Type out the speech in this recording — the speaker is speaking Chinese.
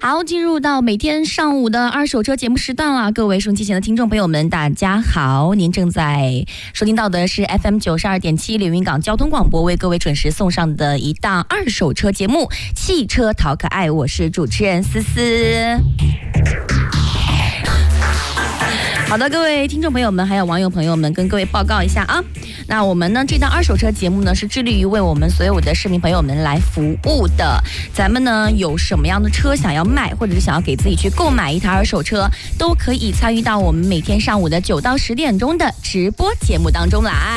好，进入到每天上午的二手车节目时段了，各位收音机前的听众朋友们，大家好！您正在收听到的是 FM 92.7连云港交通广播为各位准时送上的一档二手车节目《汽车淘可爱》，我是主持人思思。好的，各位听众朋友们，还有网友朋友们，跟各位报告一下啊。那我们呢，这档二手车节目呢，是致力于为我们所有的市民朋友们来服务的。咱们呢，有什么样的车想要卖，或者是想要给自己去购买一台二手车，都可以参与到我们每天上午的9到10点钟的直播节目当中来。